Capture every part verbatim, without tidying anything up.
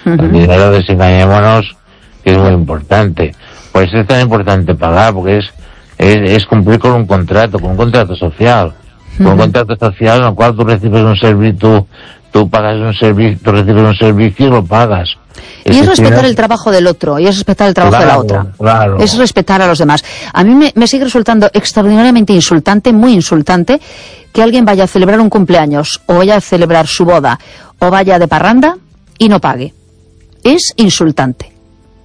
Uh-huh. El dinero, desengañémonos, que es muy importante. Pues es tan importante pagar, porque es, es, es cumplir con un contrato, con un contrato social. Uh-huh. Con un contrato social en el cual tú recibes un servicio, tú, tú pagas un servicio, tú recibes un servicio y lo pagas. Y es respetar el trabajo del otro, y es respetar el trabajo claro, de la otra. Claro. Es respetar a los demás. A mí me, me sigue resultando extraordinariamente insultante, muy insultante, que alguien vaya a celebrar un cumpleaños, o vaya a celebrar su boda, o vaya de parranda y no pague. Es insultante.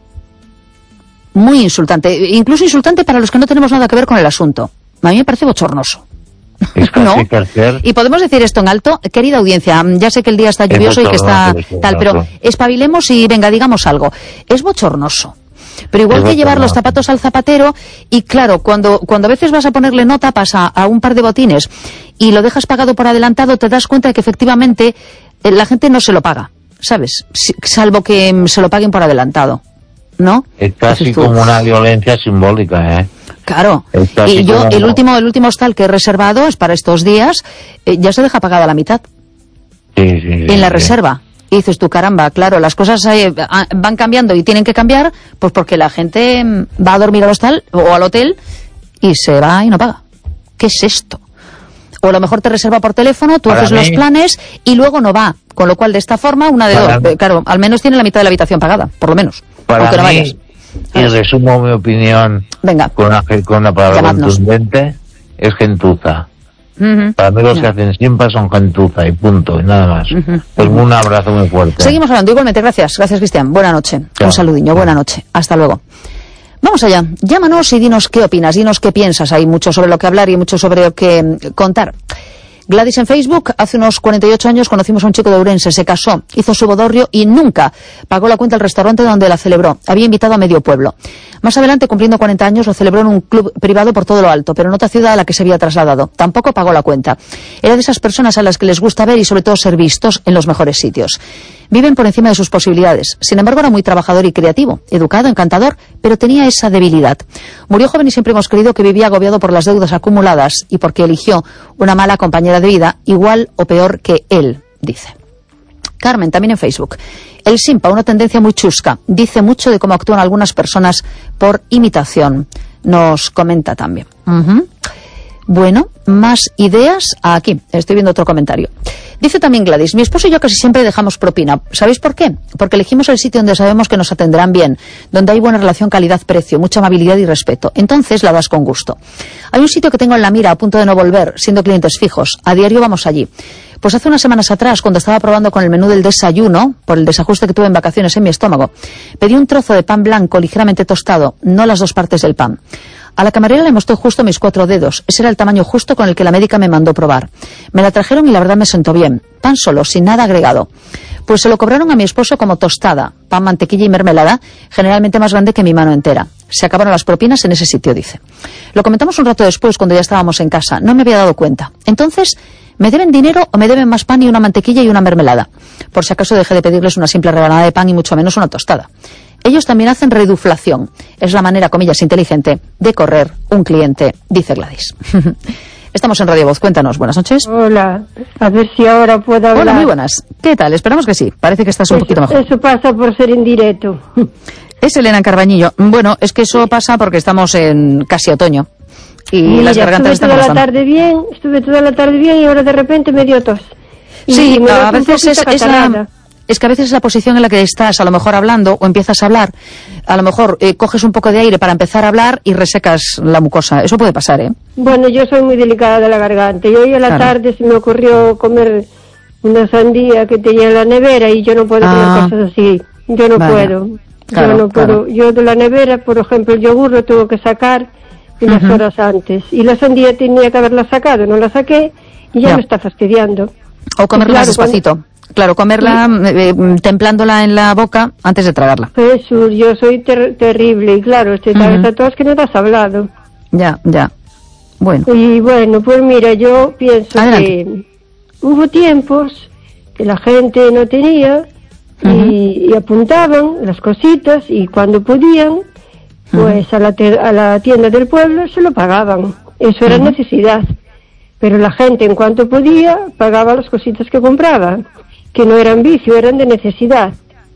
Muy insultante. Incluso insultante para los que no tenemos nada que ver con el asunto. A mí me parece bochornoso. Es casi ¿No? tercer... Y podemos decir esto en alto, querida audiencia, ya sé que el día está lluvioso y que está tal, pero espabilemos y venga, digamos algo. Es bochornoso. Pero igual que llevar los zapatos al zapatero, y claro, cuando, cuando a veces vas a ponerle nota, pasa a un par de botines y lo dejas pagado por adelantado, te das cuenta de que efectivamente eh, la gente no se lo paga, ¿sabes? Si, salvo que mm, se lo paguen por adelantado, ¿no? Es casi como una violencia simbólica, ¿eh? Claro, y yo, como... el último el último hostal que he reservado es para estos días, eh, ya se deja pagada la mitad. Sí, sí, sí, en la sí. reserva. Y dices tú, caramba, claro, las cosas eh, van cambiando y tienen que cambiar, pues porque la gente va a dormir al hostal o al hotel y se va y no paga. ¿Qué es esto? O a lo mejor te reserva por teléfono, tú para haces mí... los planes y luego no va. Con lo cual, de esta forma, una de para dos. Eh, claro, al menos tiene la mitad de la habitación pagada, por lo menos. Para aunque no mí, vayas. Y resumo mi opinión Venga. Con, una, con una palabra Llamadnos. contundente, es gentuza. Uh-huh. Para mí los yeah. que hacen siempre son gentuza y punto, y nada más. Uh-huh. Pues un abrazo muy fuerte. Seguimos hablando igualmente, gracias, gracias Cristian, buena noche. Chao. Un saludiño, buena noche, hasta luego. Vamos allá, llámanos y dinos qué opinas, dinos qué piensas, hay mucho sobre lo que hablar y mucho sobre lo que contar. Gladys en Facebook, hace unos cuarenta y ocho años conocimos a un chico de Ourense, se casó, hizo su bodorrio y nunca pagó la cuenta al restaurante donde la celebró. Había invitado a medio pueblo. Más adelante, cumpliendo cuarenta años, lo celebró en un club privado por todo lo alto, pero en otra ciudad a la que se había trasladado. Tampoco pagó la cuenta. Era de esas personas a las que les gusta ver y sobre todo ser vistos en los mejores sitios. Viven por encima de sus posibilidades. Sin embargo, era muy trabajador y creativo, educado, encantador, pero tenía esa debilidad. Murió joven y siempre hemos creído que vivía agobiado por las deudas acumuladas y porque eligió una mala compañera de vida, igual o peor que él, dice. Carmen, también en Facebook. El simpa, una tendencia muy chusca, dice mucho de cómo actúan algunas personas por imitación. Nos comenta también. Uh-huh. Bueno, más ideas aquí. Estoy viendo otro comentario. Dice también Gladys, mi esposo y yo casi siempre dejamos propina. ¿Sabéis por qué? Porque elegimos el sitio donde sabemos que nos atenderán bien, donde hay buena relación calidad-precio, mucha amabilidad y respeto. Entonces la das con gusto. Hay un sitio que tengo en la mira a punto de no volver, siendo clientes fijos. A diario vamos allí. Pues hace unas semanas atrás, cuando estaba probando con el menú del desayuno, por el desajuste que tuve en vacaciones en mi estómago, pedí un trozo de pan blanco ligeramente tostado, no las dos partes del pan. A la camarera le mostró justo mis cuatro dedos. Ese era el tamaño justo con el que la médica me mandó probar. Me la trajeron y la verdad me sentó bien. Pan solo, sin nada agregado. Pues se lo cobraron a mi esposo como tostada, pan, mantequilla y mermelada, generalmente más grande que mi mano entera. Se acabaron las propinas en ese sitio, dice. Lo comentamos un rato después, cuando ya estábamos en casa. No me había dado cuenta. Entonces, ¿me deben dinero o me deben más pan y una mantequilla y una mermelada? Por si acaso dejé de pedirles una simple rebanada de pan y mucho menos una tostada. Ellos también hacen reduflación. Es la manera, comillas, inteligente de correr un cliente, dice Gladys. Estamos en Radio Voz, cuéntanos, buenas noches. Hola, a ver si ahora puedo hablar. Hola, muy buenas. ¿Qué tal? Esperamos que sí, parece que estás un eso, poquito mejor. Eso pasa por ser en directo. Es Elena Carbañillo. Bueno, es que eso pasa porque estamos en casi otoño. Y Mira, las gargantas estuve están toda la tarde bien, estuve toda la tarde bien y ahora de repente me dio tos. Y sí, me a veces es, es la... Es que a veces es la posición en la que estás, a lo mejor hablando, o empiezas a hablar, a lo mejor eh, coges un poco de aire para empezar a hablar y resecas la mucosa. Eso puede pasar, ¿eh? Bueno, yo soy muy delicada de la garganta. Y hoy a la claro. tarde se me ocurrió comer una sandía que tenía en la nevera y yo no puedo ah, comer cosas así. Yo no vaya. puedo. Claro, yo no puedo. claro. Yo de la nevera, por ejemplo, el yogur lo tengo que sacar unas uh-huh. horas antes. Y la sandía tenía que haberla sacado, no la saqué y ya, ya. me está fastidiando. O comerla claro, despacito. Cuando... Claro, comerla sí. eh, templándola en la boca antes de tragarla. Jesús, yo soy ter terrible y claro, este sabes uh-huh. a todos que no te has hablado. Ya, ya. Bueno. Y bueno, pues mira, yo pienso Adelante. que hubo tiempos que la gente no tenía uh-huh. y, y apuntaban las cositas y cuando podían, pues uh-huh. a, la a la tienda del pueblo se lo pagaban. Eso era uh-huh. necesidad. Pero la gente en cuanto podía pagaba las cositas que compraba, que no eran vicio, eran de necesidad.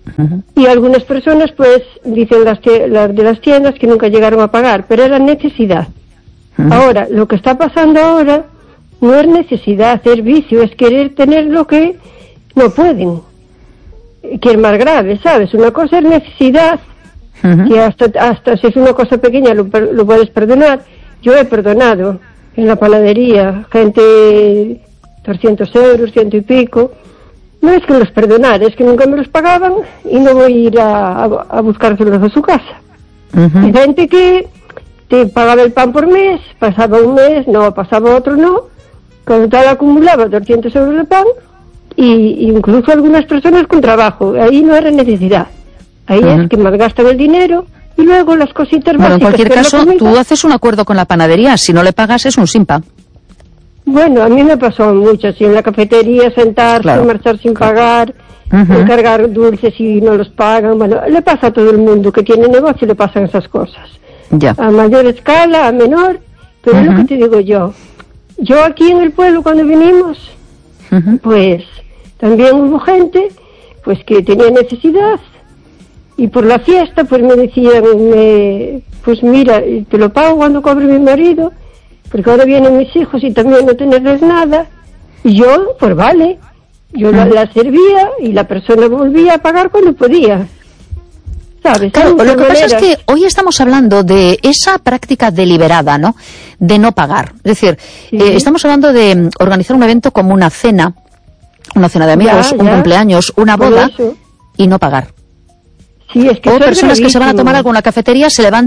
Uh-huh. Y algunas personas, pues, dicen las, las de las tiendas que nunca llegaron a pagar, pero era necesidad. Uh-huh. Ahora, lo que está pasando ahora no es necesidad, es vicio, es querer tener lo que no pueden, que es más grave, ¿sabes? Una cosa es necesidad, uh-huh. que hasta, hasta si es una cosa pequeña lo, lo puedes perdonar. Yo he perdonado en la panadería, gente trescientos euros, ciento y pico. No es que los perdonara, es que nunca me los pagaban y no voy a ir a, a, a buscárselos a su casa. Uh-huh. Hay gente que te pagaba el pan por mes, pasaba un mes, no, pasaba otro, no. Cuando tal acumulaba doscientos euros de pan, y, y incluso algunas personas con trabajo, ahí no era necesidad. Ahí uh-huh. es que malgastan el dinero y luego las cositas bueno, básicas. En cualquier caso, tú haces un acuerdo con la panadería, si no le pagas es un simpa. Bueno, a mí me pasó mucho, así en la cafetería, sentarse, claro. marchar sin claro. pagar, uh-huh. encargar dulces y no los pagan. Bueno, le pasa a todo el mundo que tiene negocio, le pasan esas cosas. Ya. A mayor escala, a menor, pero uh-huh. es lo que te digo yo. Yo aquí en el pueblo cuando vinimos, uh-huh. pues también hubo gente pues que tenía necesidad y por la fiesta pues me decían, me, pues mira, te lo pago cuando cobre mi marido, porque ahora vienen mis hijos y también no tenerles nada. Y yo, pues vale, yo uh-huh. la, la servía y la persona volvía a pagar cuando podía. ¿Sabes? Claro, lo que pasa es que hoy estamos hablando de esa práctica deliberada, ¿no? De no pagar. Es decir, sí. eh, estamos hablando de organizar un evento como una cena, una cena de amigos, ya, ya. un cumpleaños, una boda, y no pagar. Sí, es que o personas que se van a tomar algo en la cafetería, se levantan